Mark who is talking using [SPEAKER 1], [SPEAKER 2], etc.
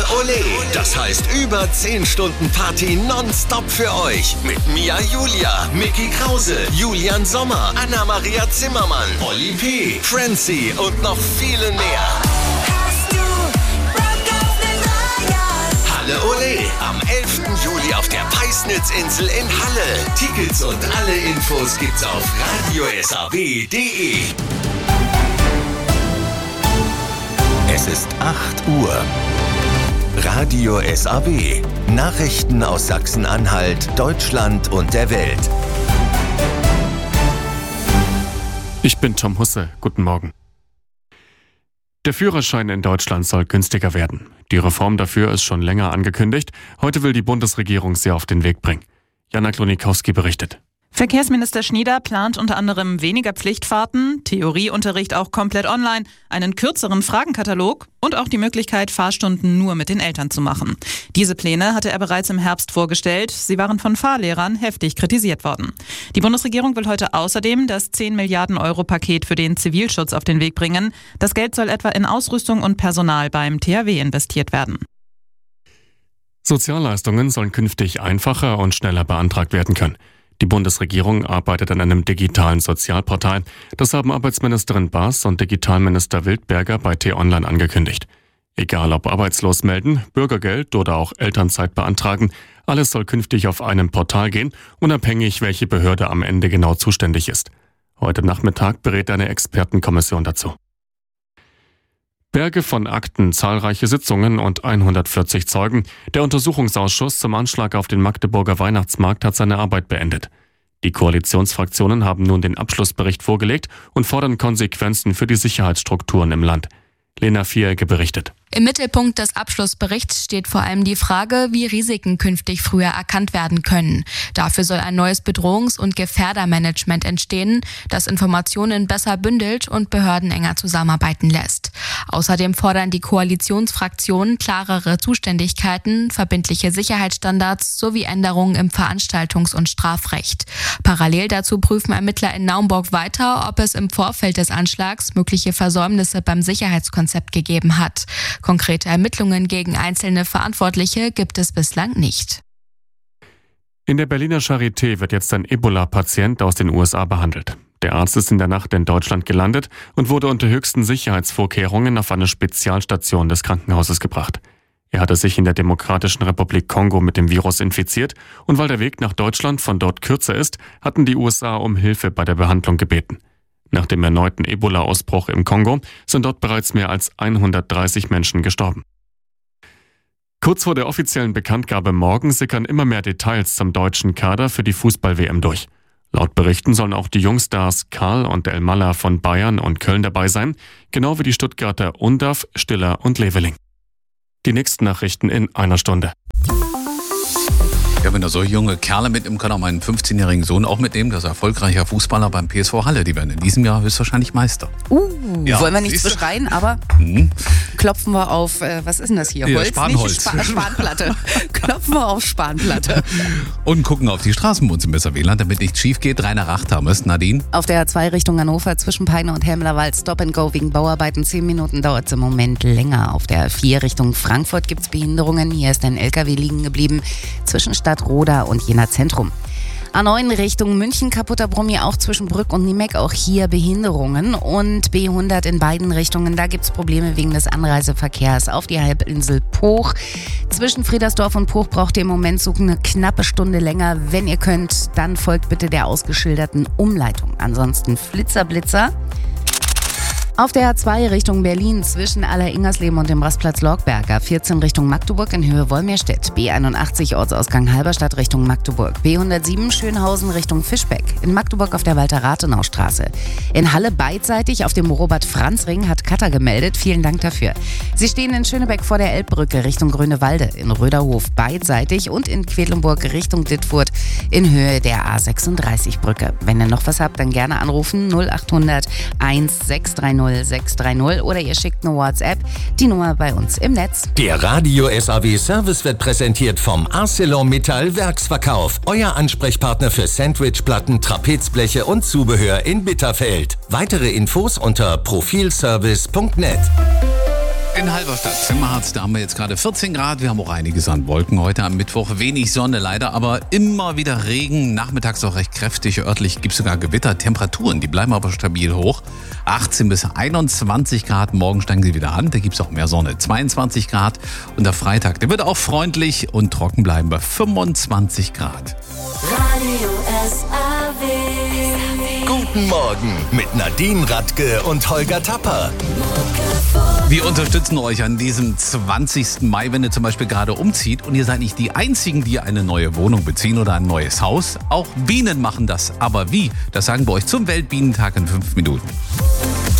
[SPEAKER 1] Halle Ole. Das heißt über 10 Stunden Party nonstop für euch. Mit Mia Julia, Micky Krause, Julian Sommer, Anna-Maria Zimmermann, Oli P., Francie und noch viele mehr. Halle Ole am 11. Juli auf der Peisnitzinsel in Halle. Tickets und alle Infos gibt's auf radiosaw.de. Es ist 8 Uhr. Radio SAW. Nachrichten aus Sachsen-Anhalt, Deutschland und der Welt.
[SPEAKER 2] Ich bin Tom Husse. Guten Morgen. Der Führerschein in Deutschland soll günstiger werden. Die Reform dafür ist schon länger angekündigt. Heute will die Bundesregierung sie auf den Weg bringen. Jana Klonikowski berichtet.
[SPEAKER 3] Verkehrsminister Schnieder plant unter anderem weniger Pflichtfahrten, Theorieunterricht auch komplett online, einen kürzeren Fragenkatalog und auch die Möglichkeit, Fahrstunden nur mit den Eltern zu machen. Diese Pläne hatte er bereits im Herbst vorgestellt. Sie waren von Fahrlehrern heftig kritisiert worden. Die Bundesregierung will heute außerdem das 10 Milliarden Euro Paket für den Zivilschutz auf den Weg bringen. Das Geld soll etwa in Ausrüstung und Personal beim THW investiert werden.
[SPEAKER 2] Sozialleistungen sollen künftig einfacher und schneller beantragt werden können. Die Bundesregierung arbeitet an einem digitalen Sozialportal. Das haben Arbeitsministerin Baas und Digitalminister Wildberger bei T-Online angekündigt. Egal ob arbeitslos melden, Bürgergeld oder auch Elternzeit beantragen, alles soll künftig auf einem Portal gehen, unabhängig welche Behörde am Ende genau zuständig ist. Heute Nachmittag berät eine Expertenkommission dazu. Berge von Akten, zahlreiche Sitzungen und 140 Zeugen. Der Untersuchungsausschuss zum Anschlag auf den Magdeburger Weihnachtsmarkt hat seine Arbeit beendet. Die Koalitionsfraktionen haben nun den Abschlussbericht vorgelegt und fordern Konsequenzen für die Sicherheitsstrukturen im Land. Lena Vierecke berichtet.
[SPEAKER 4] Im Mittelpunkt des Abschlussberichts steht vor allem die Frage, wie Risiken künftig früher erkannt werden können. Dafür soll ein neues Bedrohungs- und Gefährdermanagement entstehen, das Informationen besser bündelt und Behörden enger zusammenarbeiten lässt. Außerdem fordern die Koalitionsfraktionen klarere Zuständigkeiten, verbindliche Sicherheitsstandards sowie Änderungen im Veranstaltungs- und Strafrecht. Parallel dazu prüfen Ermittler in Naumburg weiter, ob es im Vorfeld des Anschlags mögliche Versäumnisse beim Sicherheitskonzept gegeben hat. Konkrete Ermittlungen gegen einzelne Verantwortliche gibt es bislang nicht.
[SPEAKER 2] In der Berliner Charité wird jetzt ein Ebola-Patient aus den USA behandelt. Der Arzt ist in der Nacht in Deutschland gelandet und wurde unter höchsten Sicherheitsvorkehrungen auf eine Spezialstation des Krankenhauses gebracht. Er hatte sich in der Demokratischen Republik Kongo mit dem Virus infiziert und weil der Weg nach Deutschland von dort kürzer ist, hatten die USA um Hilfe bei der Behandlung gebeten. Nach dem erneuten Ebola-Ausbruch im Kongo sind dort bereits mehr als 130 Menschen gestorben. Kurz vor der offiziellen Bekanntgabe morgen sickern immer mehr Details zum deutschen Kader für die Fußball-WM durch. Laut Berichten sollen auch die Jungstars Karl und Elmalah von Bayern und Köln dabei sein, genau wie die Stuttgarter Undav, Stiller und Leveling. Die nächsten Nachrichten in einer Stunde.
[SPEAKER 5] Ja, wenn da so junge Kerle mitnehmen, kann auch meinen 15-jährigen Sohn auch mitnehmen. Das ist erfolgreicher Fußballer beim PSV Halle. Die werden in diesem Jahr höchstwahrscheinlich Meister.
[SPEAKER 6] Ja, wollen wir nichts beschreien, aber klopfen wir auf, was ist denn das hier?
[SPEAKER 5] Ja,
[SPEAKER 6] Holz?
[SPEAKER 5] Spanholz.
[SPEAKER 6] Spanplatte. Klopfen wir auf Spanplatte.
[SPEAKER 5] Und gucken auf die Straßen bei uns im Besserwähland, damit nichts schief geht. Rainer Rachthamer ist Nadine.
[SPEAKER 6] Auf der A2 Richtung Hannover zwischen Peine und Helmlerwald Stop and Go wegen Bauarbeiten. 10 Minuten dauert es im Moment länger. Auf der A4 Richtung Frankfurt gibt es Behinderungen. Hier ist ein LKW liegen geblieben zwischen Stadtroda und Jena Zentrum. A9 Richtung München, kaputter Brummi auch zwischen Brück und Niemeck, auch hier Behinderungen. Und B100 in beiden Richtungen, da gibt es Probleme wegen des Anreiseverkehrs auf die Halbinsel Poch. Zwischen Friedersdorf und Poch braucht ihr im Moment so eine knappe Stunde länger. Wenn ihr könnt, dann folgt bitte der ausgeschilderten Umleitung. Ansonsten Flitzer. Auf der A2 Richtung Berlin zwischen Aller-Ingersleben und dem Rastplatz Lorgberger, 14 Richtung Magdeburg in Höhe Wolmirstedt, B81 Ortsausgang Halberstadt Richtung Magdeburg, B107 Schönhausen Richtung Fischbeck, in Magdeburg auf der Walter-Rathenau-Straße. In Halle beidseitig auf dem Robert-Franz-Ring hat Cutter gemeldet, vielen Dank dafür. Sie stehen in Schönebeck vor der Elbbrücke Richtung Grünewalde, in Röderhof beidseitig und in Quedlinburg Richtung Dittfurt in Höhe der A36-Brücke. Wenn ihr noch was habt, dann gerne anrufen 0800 1630 630 oder ihr schickt eine WhatsApp, die Nummer bei uns im Netz.
[SPEAKER 1] Der Radio SAW Service wird präsentiert vom ArcelorMittal Werksverkauf. Euer Ansprechpartner für Sandwichplatten, Trapezbleche und Zubehör in Bitterfeld. Weitere Infos unter profilservice.net.
[SPEAKER 5] In Halberstadt, im Harz, da haben wir jetzt gerade 14 Grad. Wir haben auch einiges an Wolken heute am Mittwoch. Wenig Sonne leider, aber immer wieder Regen. Nachmittags auch recht kräftig. Örtlich gibt es sogar Gewitter. Temperaturen, die bleiben aber stabil hoch. 18 bis 21 Grad. Morgen steigen sie wieder an. Da gibt es auch mehr Sonne. 22 Grad. Und der Freitag, der wird auch freundlich und trocken bleiben bei 25 Grad.
[SPEAKER 7] Radio SAW.
[SPEAKER 1] Guten Morgen mit Nadine Radke und Holger Tapper.
[SPEAKER 5] Wir unterstützen euch an diesem 20. Mai, wenn ihr zum Beispiel gerade umzieht und ihr seid nicht die Einzigen, die eine neue Wohnung beziehen oder ein neues Haus. Auch Bienen machen das. Aber wie? Das sagen wir euch zum Weltbienentag in 5 Minuten.